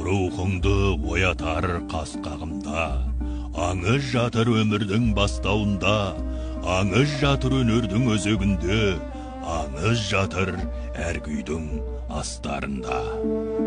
рухыңды оятар қас қағымда, аңыз жатыр өмірдің бастауында, аңыз жатыр өнердің өзегінде, аңыз жатыр әр күйдің астарында.